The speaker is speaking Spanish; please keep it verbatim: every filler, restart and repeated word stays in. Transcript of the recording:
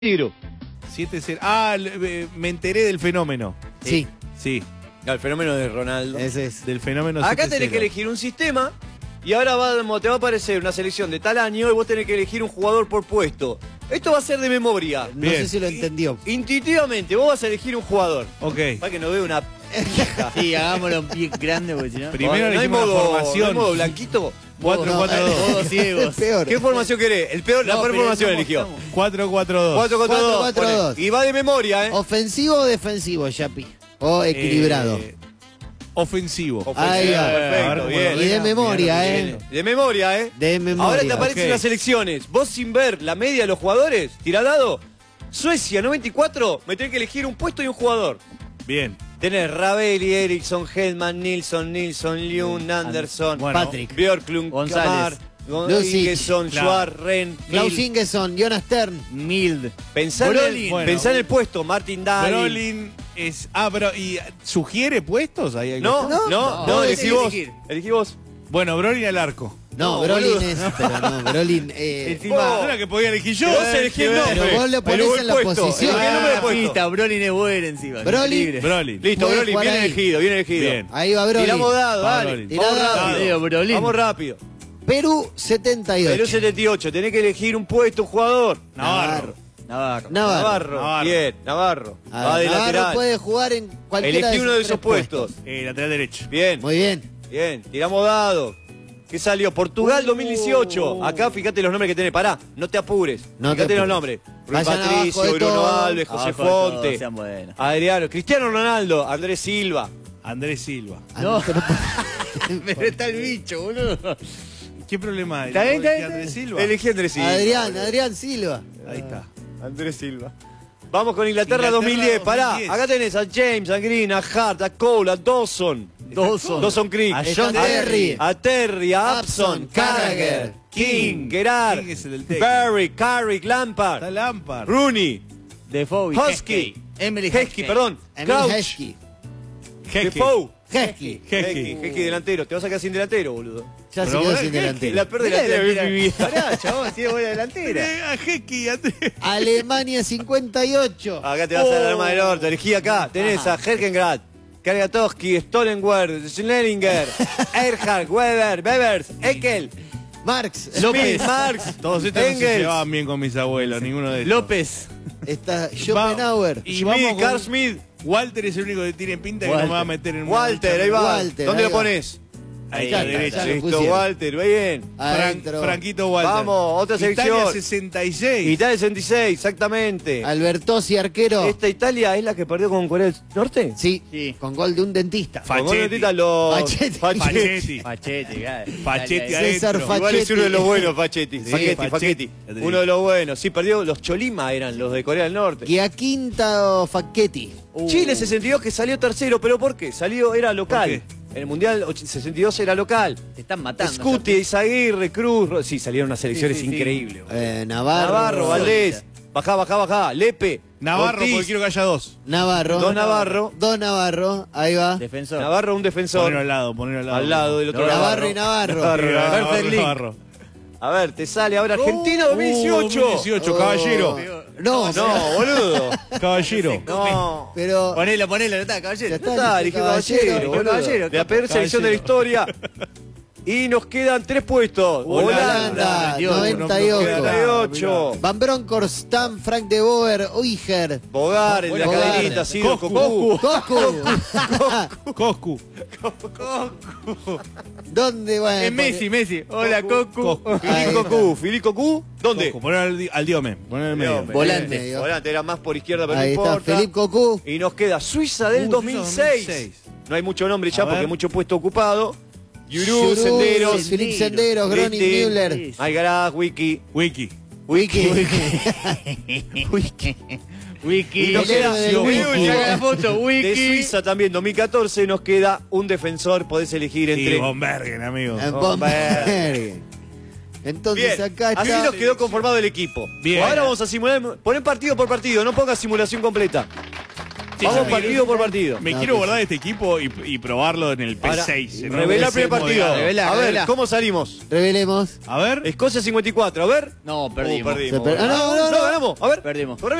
Negro. siete cero. Ah, le- me enteré del fenómeno. Sí, Sí, El fenómeno de Ronaldo. ese es. del fenómeno Acá siete cero. tenés que elegir un sistema y ahora va, te va a aparecer una selección de tal año y vos tenés que elegir un jugador por puesto. Esto va a ser de memoria. No Bien. sé si lo entendió. Intuitivamente, vos vas a elegir un jugador. Ok. Para que no vea una... Sí, hagámoslo un pie grande porque si no. Primero no hay elegimos la modo, no formación. hay modo blanquito. cuatro cuatro dos. Todos ciegos. Es peor. ¿Qué formación querés? El peor, la No, peor pero formación no eligió. mostramos. cuatro cuatro dos. cuatro cuatro dos. cuatro cuatro dos. Y va de memoria, ¿eh? ¿Ofensivo o defensivo, Yapi? ¿O equilibrado? Eh, ofensivo. Ahí va. Perfecto, A ver, bien. Y de memoria, Bien, ¿eh? bien. De memoria, ¿eh? De memoria. Ahora te aparecen ok. las selecciones. Vos sin ver la media de los jugadores, tira dado. Suecia noventa y cuatro, me tenés que elegir un puesto y un jugador. Bien. Tenés Ravelli, Eriksson, Hellman, Nilsson, Nilsson, Lund, Andersson, Bueno. Patrick. Björklund, González. Kamar, Lucic. Ingesson, Claro. Schwarz, Ren, Klaus Mill. Ingesson, Jonas Stern. Mild. Pensá, en el, Brolin. Bueno. pensá en el puesto, Martin Dahlin. Brolin es. Ah, pero. ¿Y sugiere puestos? Ahí hay No, no, no, No, no, no, elegí sí, vos. elegir. Elegí vos. Bueno, Brolin al arco. No, No, Brolin boludo. es. Pero no, Brolin. Eh, Encima- Vos. ¿No era que podía elegir yo? Vos elegí el nombre. Pero vos lo ponés Pero en la puesto. posición. Elegí el nombre de Ah, puesto. pista, Brolin es bueno encima. Brolin. Libre. Brolin. Listo, Puede Brolin, jugar bien ahí. elegido, bien elegido. Bien. ahí va Brolin. Tiramos dado, Va, dale. Brolin. Vamos Tirá dado. rápido. Digo, Brolin. Vamos rápido. Perú setenta y ocho. Perú setenta y ocho, tenés que elegir un puesto, un jugador. Navarro. Navarro. Navarro. Navarro. Navarro. Bien, Navarro. A Va ver, de Navarro lateral. puede jugar en cualquiera Elegí de uno de esos esos tres puestos. Eh, lateral derecho. Bien, Muy bien. bien. Tiramos dado. ¿Qué salió? Portugal dos mil dieciocho. Acá fíjate los nombres que tenés. Pará, no te apures. No te fíjate los apures. nombres. Rui Vayan abajo Patricio, de Bruno todo. Alves, José Abajo de todo, Fonte, sean buenos. Adriano, Cristiano Ronaldo, Andrés Silva. Andrés Silva. Ah, No. pero- Pero está el bicho, boludo. ¿Qué problema hay? Está bien, está bien, Andrés está bien. Silva. Elegí a Andrés Silva. Adrián, Adrián Silva. Ahí está. Andrés Silva. Vamos con Inglaterra, Inglaterra dos mil diez. Pará, dos mil diez. acá tenés a James, a Green, a Hart, a Cole, a Dawson. Dawson. Dawson Creek. A John Terry. A Terry, a Upson, Upson, Carragher, King, Gerard, King es el del técnico. Barry, Carrick, Lampard, Está Lampard. Rooney, Defoe. Husky, Emily Heskey, perdón, Emil Crouch, Heskey. Defoe, Heskey. Heskey, Heskey delantero. Te vas a quedar sin delantero, boludo. Ya se Pero quedó bueno, sin Heskey, delantero. La peor delantera que vi en mi vida. Pará, chabón, tiene buena delantera. Eh, A Heki, Andrés. Alemania cincuenta y ocho. Acá te vas a la arma del norte. Elegí acá. Tenés Ajá. a Herkengrad, Kargatowski, Stollenberg, Schnellinger, Erhard, Weber, Bevers, Eckel, Marx. López, Marx, Todos estos no se Engels, llevaban bien con mis abuelos, ninguno de ellos. López. Está Va- Schopenhauer. Y Schmidt, vamos con- Carl Smith, Walter es el único que tiene pinta que no Walter. me va a meter en una Walter, lucha. ahí va. Walter, ¿Dónde ahí lo va. pones? Ahí Ya a la está, derecha. ya lo Listo, pusieron. Walter, bien. Fran- Adentro. Franquito Walter. Vamos, otra Italia selección. sesenta y seis. Italia sesenta y seis, exactamente. Albertosi, arquero. ¿Esta Italia es la que perdió con Corea del Norte? Sí, Sí. con gol de un dentista. Fa- Con gol de Fachetti. Tita, los... Fachetti. Fachetti. Machete, claro. Fachetti Dale, César adentro. Fachetti. Igual es uno de los buenos, Fachetti. Sí, Fachetti, Fachetti. Fachetti. Uno de los buenos. Sí, perdió. Los Cholima eran los de Corea del Norte. Giaquinta Facchetti. Uh. Chile sesenta y dos que salió tercero, pero ¿por qué? Salió, era local. ¿Por En el Mundial och- sesenta y dos era local. Te están matando. Scuti, Izaguirre, Cruz. Ro- Sí, salieron unas selecciones Sí, sí, sí. increíbles. Eh, Navarro. Navarro, Valdés. Bajá, bajá, bajá. Lepe. Navarro, Ortiz, porque quiero que haya dos. Navarro. Dos Navarro. Dos Navarro. Ahí va. Defensor. Navarro, un defensor. Ponerlo al lado, ponerlo al lado. Al lado del otro Navarro Navarro. y Navarro. Navarro, Sí, Navarro. Navarro, Perfect link. Navarro. A ver, te sale ahora Argentina dos mil dieciocho. Uh, dos mil dieciocho, caballero. No, No, boludo. Caballero. No. pero. Ponelo, ponelo, no está, caballero. Ya está. Está, Dije dije caballero, caballero, boludo. caballero, De la peor selección de la historia. Y nos quedan tres puestos. Holanda, Holanda. noventa y ocho. noventa y ocho. Van Bronckhorst, Stam, Frank de Boer, Uiger. Bogar, el de la Bogar. cadenita, sí, Coscu. Cocu. Coscu. Coscu. ¿Dónde va? Es Messi, Messi. Hola, Cocu. Cocu. Fili Cocu, Fili Cocu. ¿Dónde? Coscu, poner al, di- al diome. Poner en el medio. Diome. Volante. Medio. Volante, era más por izquierda, pero Ahí no está, importa. Felipe Cocu. Y nos queda Suiza del Uh, dos mil Suiza seis. dos mil seis. No hay mucho nombre ya A porque ver. mucho puesto ocupado. Yurú, Yurú, Senderos, Felipe Senderos, Groning, Litti, Müller. Algaraz, Wiki. Wiki. Wiki. Wiki. Y Wiki. nos El queda héroe del Wiki. Saca la foto, de Wiki. Suiza también, dos mil catorce, nos queda un defensor, podés elegir Sí, entre... Von Bergen, amigo. En Oh, Bomberg. Entonces Bien, acá así está. nos quedó conformado el equipo. Bien. Ahora vamos a simular, poner partido por partido, no pongas simulación completa. Che, Vamos yo partido por partido. Me No, quiero que guardar este equipo y, y probarlo en el P seis. en un Revela el P C primer partido. moderado. Revela, a ver, revela. ¿cómo salimos? Revelemos. A ver. Escocia cincuenta y cuatro, a ver. No, Uh, perdimos. perdimos. Se per- ah, no, no, no. ganamos. A ver. Perdimos.